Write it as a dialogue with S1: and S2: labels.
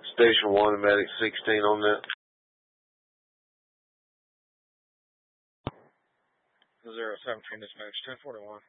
S1: Station 1 and Medic 16 on that.
S2: 017 dispatch 1041.